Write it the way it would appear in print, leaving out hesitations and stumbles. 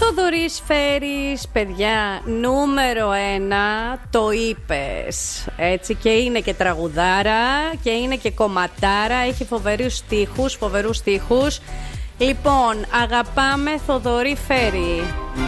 Θοδωρής Φέρης, παιδιά, νούμερο 1, το είπες. Έτσι, και είναι και τραγουδάρα και είναι και κομματάρα. Έχει φοβερούς στίχους. Λοιπόν, αγαπάμε Θοδωρή Φέρη.